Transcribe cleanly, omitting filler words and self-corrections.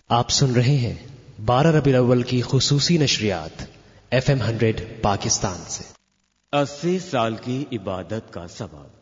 आप सुन रहे हैं 12 रबीउल अव्वल की खुसूसी नशरियात FM 100 पाकिस्तान से। 80 साल की इबादत का सवाब।